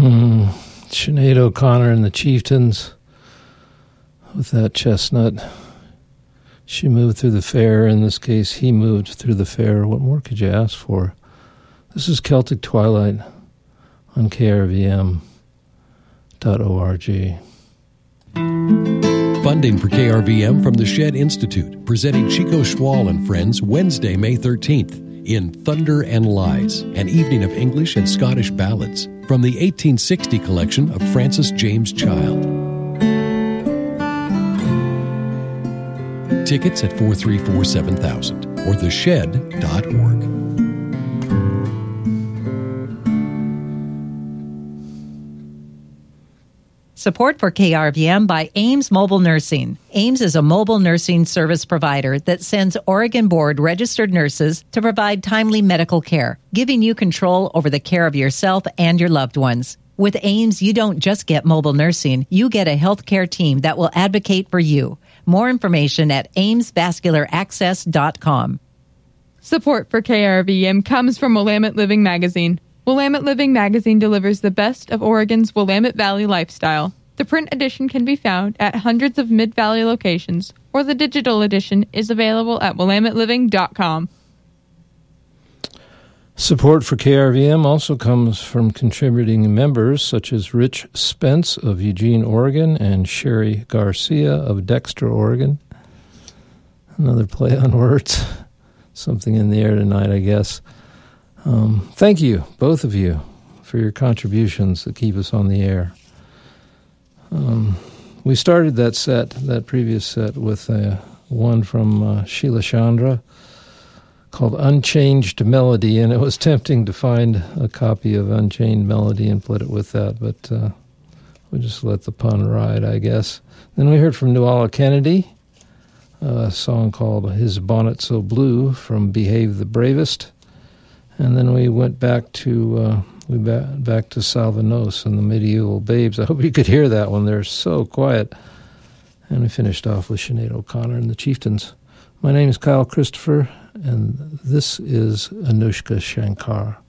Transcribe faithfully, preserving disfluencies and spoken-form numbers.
Hmm. Sinead O'Connor and the Chieftains with that chestnut. She moved through the fair. In this case, he moved through the fair. What more could you ask for? This is Celtic Twilight on K R V M dot org. Funding for K R V M from the Shed Institute, presenting Chico Schwal and Friends Wednesday, May thirteenth in Thunder and Lies, an evening of English and Scottish ballads from the eighteen sixty collection of Francis James Child. Tickets at four three four, seven thousand or the shed dot org. Support for K R V M by Ames Mobile Nursing. Ames is a mobile nursing service provider that sends Oregon Board registered nurses to provide timely medical care, giving you control over the care of yourself and your loved ones. With Ames, you don't just get mobile nursing, you get a healthcare team that will advocate for you. More information at ames vascular access dot com. Support for K R V M comes from Willamette Living Magazine. Willamette Living Magazine delivers the best of Oregon's Willamette Valley lifestyle. The print edition can be found at hundreds of Mid-Valley locations, or the digital edition is available at willamette living dot com. Support for K R V M also comes from contributing members such as Rich Spence of Eugene, Oregon, and Sherry Garcia of Dexter, Oregon. Another play on words. Something in the air tonight, I guess. Um, thank you, both of you, for your contributions that keep us on the air. Um, we started that set, that previous set, with uh, one from uh, Sheila Chandra called Unchanged Melody, and it was tempting to find a copy of Unchained Melody and put it with that, but uh, we just let the pun ride, I guess. Then we heard from Nuala Kennedy, a song called His Bonnet So Blue from Behave the Bravest. And then we went back to uh, we ba- back to Salvanos and the Medieval Babes. I hope you could hear that one. They're so quiet. And we finished off with Sinead O'Connor and the Chieftains. My name is Kyle Christopher, and this is Anushka Shankar.